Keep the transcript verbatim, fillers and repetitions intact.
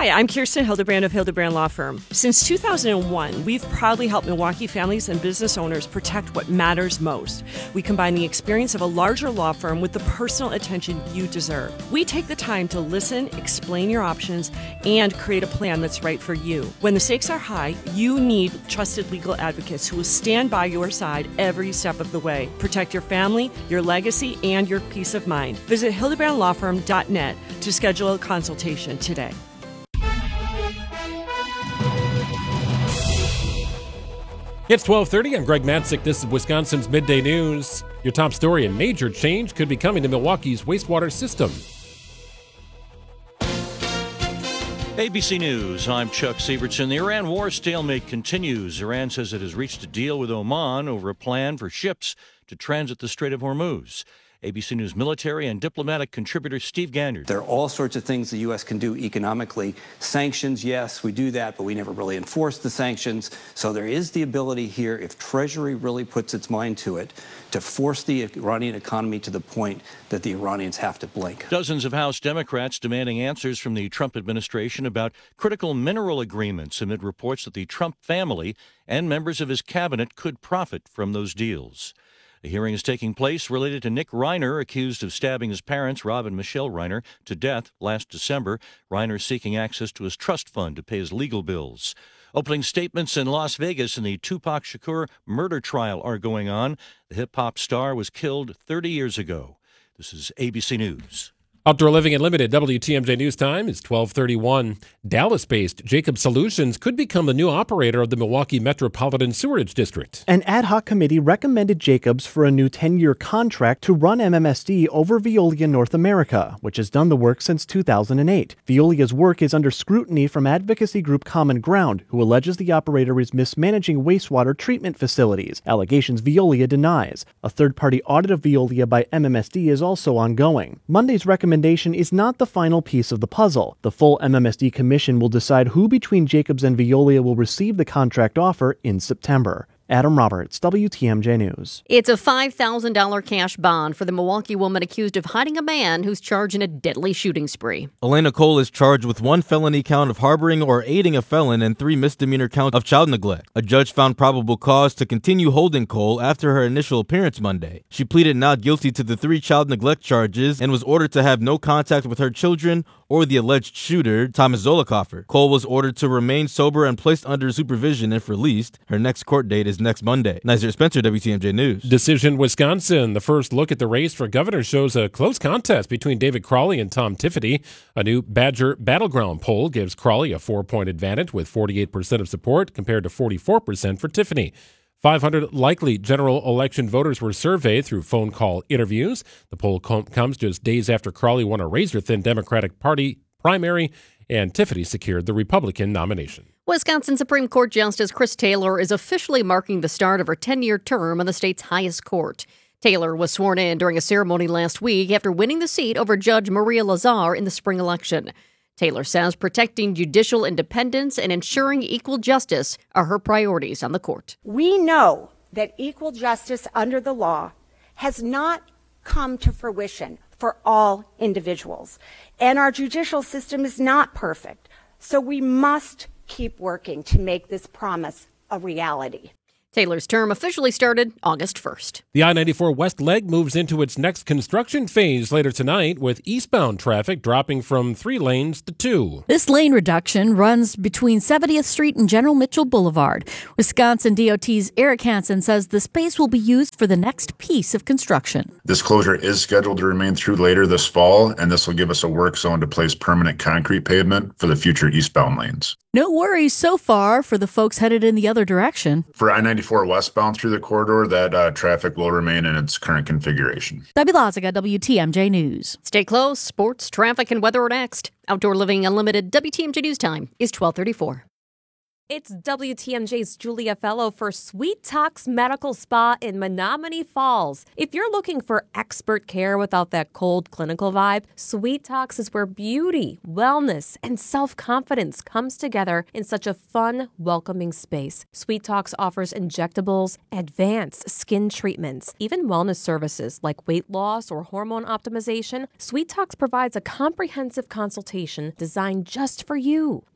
Hi, I'm Kirsten Hildebrand of Hildebrand Law Firm. Since two thousand one, we've proudly helped Milwaukee families and business owners protect what matters most. We combine the experience of a larger law firm with the personal attention you deserve. We take the time to listen, explain your options, and create a plan that's right for you. When the stakes are high, you need trusted legal advocates who will stand by your side every step of the way. Protect your family, your legacy, and your peace of mind. Visit hildebrand law firm dot net to schedule a consultation today. It's twelve thirty. I'm Greg Matzik. This is Wisconsin's Midday News. Your top story: a major change could be coming to Milwaukee's wastewater system. A B C News, I'm Chuck Sievertson. The Iran war stalemate continues. Iran says it has reached a deal with Oman over a plan for ships to transit the Strait of Hormuz. A B C News military and diplomatic contributor Steve Ganyard. There are all sorts of things the U S can do economically. Sanctions, yes, we do that, but we never really enforce the sanctions. So there is the ability here, if Treasury really puts its mind to it, to force the Iranian economy to the point that the Iranians have to blink. Dozens of House Democrats demanding answers from the Trump administration about critical mineral agreements amid reports that the Trump family and members of his cabinet could profit from those deals. A hearing is taking place related to Nick Reiner, accused of stabbing his parents, Rob and Michelle Reiner, to death last December. Reiner seeking access to his trust fund to pay his legal bills. Opening statements in Las Vegas in the Tupac Shakur murder trial are going on. The hip-hop star was killed thirty years ago. This is A B C News. Outdoor Living Unlimited, W T M J News Time is twelve thirty-one. Dallas-based Jacob Solutions could become the new operator of the Milwaukee Metropolitan Sewerage District. An ad hoc committee recommended Jacobs for a new ten-year contract to run M M S D over Veolia North America, which has done the work since two thousand eight. Veolia's work is under scrutiny from advocacy group Common Ground, who alleges the operator is mismanaging wastewater treatment facilities, allegations Veolia denies. A third-party audit of Veolia by M M S D is also ongoing. Monday's recommendation is not the final piece of the puzzle. The full M M S D Commission will decide who between Jacobs and Veolia will receive the contract offer in September. Adam Roberts, W T M J News. It's a five thousand dollars cash bond for the Milwaukee woman accused of hiding a man who's charged in a deadly shooting spree. Elena Cole is charged with one felony count of harboring or aiding a felon and three misdemeanor counts of child neglect. A judge found probable cause to continue holding Cole after her initial appearance Monday. She pleaded not guilty to the three child neglect charges and was ordered to have no contact with her children or the alleged shooter, Thomas Zollicoffer. Cole was ordered to remain sober and placed under supervision if released. Her next court date is next Monday. Nizer Spencer, W T M J News. Decision Wisconsin. The first look at the race for governor shows a close contest between David Crowley and Tom Tiffany. A new Badger Battleground poll gives Crowley a four-point advantage with forty-eight percent of support compared to forty-four percent for Tiffany. five hundred likely general election voters were surveyed through phone call interviews. The poll com- comes just days after Crowley won a razor-thin Democratic Party primary and Tiffany secured the Republican nomination. Wisconsin Supreme Court Justice Chris Taylor is officially marking the start of her ten-year term on the state's highest court. Taylor was sworn in during a ceremony last week after winning the seat over Judge Maria Lazar in the spring election. Taylor says protecting judicial independence and ensuring equal justice are her priorities on the court. We know that equal justice under the law has not come to fruition for all individuals, and our judicial system is not perfect. So we must keep working to make this promise a reality. Taylor's term officially started August first. The I ninety-four West leg moves into its next construction phase later tonight, with eastbound traffic dropping from three lanes to two. This lane reduction runs between seventieth Street and General Mitchell Boulevard. Wisconsin D O T's Eric Hansen says the space will be used for the next piece of construction. This closure is scheduled to remain through later this fall, and this will give us a work zone to place permanent concrete pavement for the future eastbound lanes. No worries so far for the folks headed in the other direction. For I ninety-four westbound through the corridor, that uh, traffic will remain in its current configuration. Debbie Lazaga, W T M J News. Stay close. Sports, traffic, and weather are next. Outdoor Living Unlimited W T M J News Time is twelve thirty-four. It's W T M J's Julia Fellow for Sweet Talks Medical Spa in Menominee Falls. If you're looking for expert care without that cold clinical vibe, Sweet Talks is where beauty, wellness, and self-confidence comes together in such a fun, welcoming space. Sweet Talks offers injectables, advanced skin treatments, even wellness services like weight loss or hormone optimization. Sweet Talks provides a comprehensive consultation designed just for you.